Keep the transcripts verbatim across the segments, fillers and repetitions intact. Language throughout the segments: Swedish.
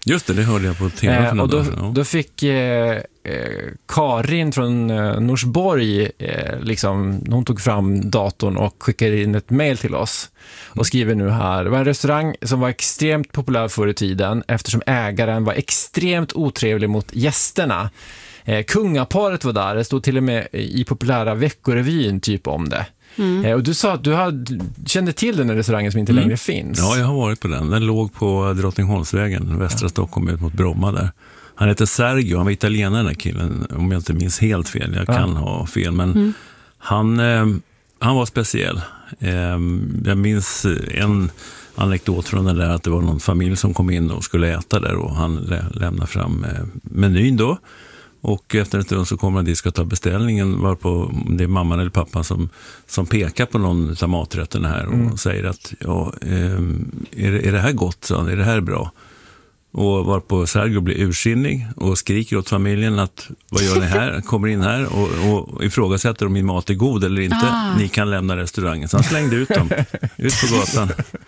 Just det, det hörde jag på T V. Eh, och då, då fick eh, Karin från eh, Norsborg, eh, liksom, hon tog fram datorn och skickade in ett mejl till oss och skriver nu här: det var en restaurang som var extremt populär förr i tiden eftersom ägaren var extremt otrevlig mot gästerna. Eh, kungaparet var där, det stod till och med i populära Veckorevyn typ om det. Mm. Eh, och du sa att du hade, kände till den här restaurangen som inte mm. längre finns. Ja, jag har varit på den. Den låg på Drottningholmsvägen, västra ja. Stockholm ut mot Bromma där. Han heter Sergio, han var italienare den här killen, om jag inte minns helt fel. Jag kan ja. ha fel, men mm. han, eh, han var speciell. Eh, jag minns en anekdot från den där att det var någon familj som kom in och skulle äta där och han lä- lämnade fram eh, menyn då. Och efter en stund så kommer han dit ska ta beställningen, varpå det är mamman eller pappan som, som pekar på någon av maträtterna här och mm. säger att ja, är, det, är det här gott? Så, är det här bra? Och varpå Sergio blir ursinnig och skriker åt familjen att vad gör ni här? Kommer in här och, och ifrågasätter om min mat är god eller inte. Ah. Ni kan lämna restaurangen. Så han slängde ut dem ut på gatan.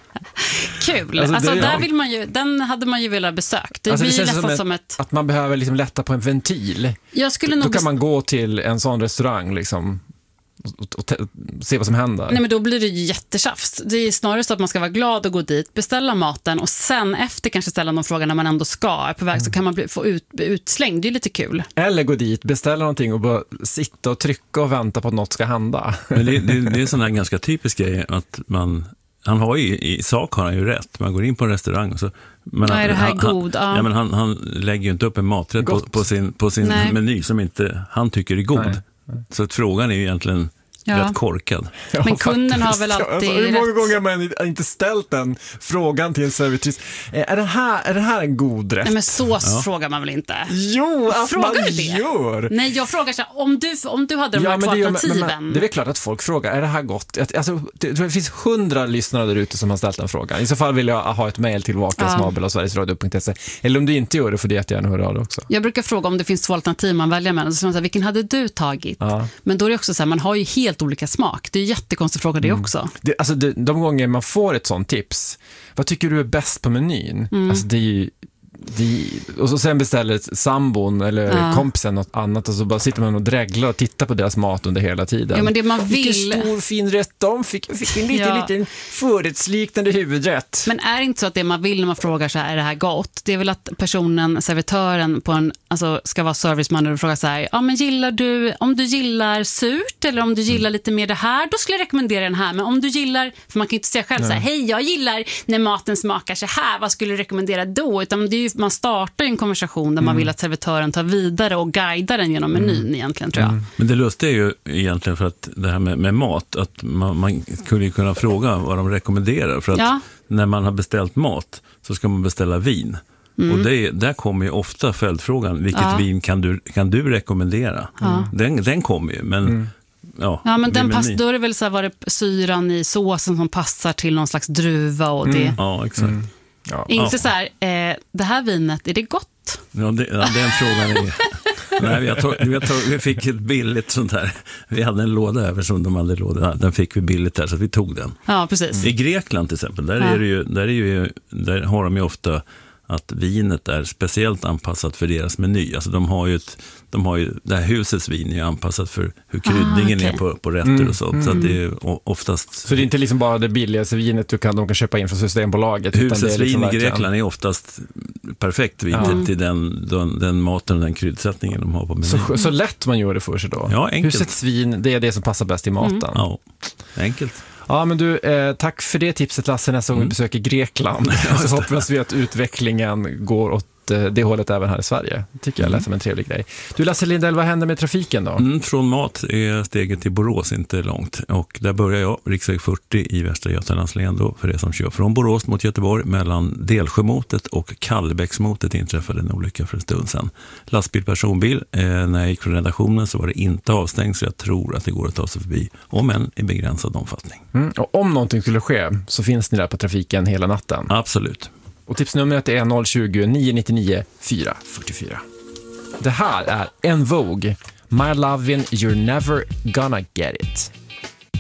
Kul. Alltså, alltså där vill man ju, den hade man ju velat besökt. Det alltså, blir det känns nästan som, ett, som ett... att man behöver liksom lätta på en ventil. Jag skulle då nog kan man gå till en sån restaurang liksom och, och te- se vad som händer. Nej, men då blir det ju jättetjafst. Det är snarare så att man ska vara glad och gå dit, beställa maten och sen efter kanske ställa någon fråga när man ändå ska är på väg mm. så kan man bli, få ut, utslängd. Det är lite kul. Eller gå dit, beställa någonting och bara sitta och trycka och vänta på att något ska hända. Men det, det, det är sån här ganska typisk grej att man han har ju, i sak har han ju rätt. Man går in på en restaurang och så... Men Nej, han, det här är han, god. Ja. Ja, men han, han lägger ju inte upp en maträtt på, på sin, på sin meny som inte han tycker är god. Nej, nej. Så att frågan är ju egentligen ja. rätt korkad. Ja, men kunden har väl alltid alltså, hur många rätt... gånger har man inte ställt den frågan till en servitris? Är det här, är det här en god rätt? Nej, men sås ja. frågar man väl inte? Jo, att frågar man du det? gör. Nej, jag frågar så här, om du, om du hade de ja, här två det, alternativen. Men, men, det är väl klart att folk frågar, är det här gott? Alltså, det, det finns hundra lyssnare där ute som har ställt den frågan. I så fall vill jag ha ett mejl till vakasnabel och sverigesradio punkt se. Eller om du inte gör det får du jättegärna höra av det också. Jag brukar fråga om det finns två alternativ man väljer mellan. Så säger, vilken hade du tagit? Ja. Men då är det också så här, man har ju helt olika smak. Det är jättekonstigt fråga det också. Mm. Det, alltså det, de gånger man får ett sånt tips, vad tycker du är bäst på menyn? Mm. Alltså det är ju det, och så sen beställer sambon eller ja. kompisen något annat och så bara sitter man och dreglar och tittar på deras mat under hela tiden. Ja, men det man vill... Vilken stor fin rätt de fick, fick en liten, ja. liten förrättsliknande huvudrätt. Men är det inte så att det man vill när man frågar så här, är det här gott? Det är väl att personen, servitören på en, alltså ska vara serviceman och fråga så här, ja men gillar du, om du gillar surt eller om du gillar lite mer det här, då skulle jag rekommendera den här. Men om du gillar, för man kan ju inte säga själv så här, hej jag gillar när maten smakar så här, vad skulle du rekommendera då? Utan det är ju, man startar en konversation där mm. man vill att servitören tar vidare och guidar den genom menyn mm. egentligen tror jag. Mm. Men det lustiga är ju egentligen för att det här med, med mat, att man, man skulle ju kunna fråga vad de rekommenderar för att ja. när man har beställt mat så ska man beställa vin. Mm. Och det, där kommer ju ofta följdfrågan, vilket ja. vin kan du, kan du rekommendera? Mm. Den, den kommer ju, men mm. Ja, ja, men den pass, då är det väl så här, var det syran i såsen som passar till någon slags druva och det. Mm. Ja, exakt. Mm. Ja. Inte ja. så här, eh, det här vinet, är det gott? Ja, det, ja den frågan är... Nej, vi, har tog, vi, har tog, vi fick ett billigt sånt här. Vi hade en låda över som de hade låda. Den fick vi billigt där så vi tog den. Ja, precis. I Grekland till exempel, där, ja. är det ju, där, är ju, där har de ju ofta att vinet är speciellt anpassat för deras meny. Alltså de har ju ett, de har ju, det här husets vin är anpassat för hur kryddningen ah, okay. är på, på rätter mm, och sånt. Mm. Så att det är oftast... Så det är inte liksom bara det billigaste vinet du kan, de kan köpa in från Systembolaget? Husets utan det är liksom vin i Grekland är oftast perfekt vin ja. till, till den, den, den maten och den kryddsättningen de har på menyn. Så, så lätt man gör det för sig då? Ja, enkelt. Husets vin, det är det som passar bäst i maten? Mm. Ja, enkelt. Ja, men du, eh, tack för det tipset Lasse nästa gång mm. vi besöker Grekland. Så hoppas vi att utvecklingen går åt eh, det hållet även här i Sverige. Det tycker jag lät som en trevlig grej. Du Lasse Lindell, vad händer med trafiken då? Mm, från Mat är steget till Borås inte långt. Och där börjar jag, riksväg fyrtio i Västra Götalandslän då, för det som kör från Borås mot Göteborg. Mellan Delsjömotet och Kallbäcksmotet inträffade en olycka för en stund sedan. Lastbil, personbil. Eh, när jag gick från redaktionen så var det inte avstängt så jag tror att det går att ta sig förbi. Om än i begränsad omfattning. Mm, och om någonting skulle ske så finns ni där på trafiken hela natten? Absolut. Och tipsnumret är noll tjugo, nio nittionio, fyra fyrtiofyra. Det här är En Vogue. My lovin', you're never gonna get it.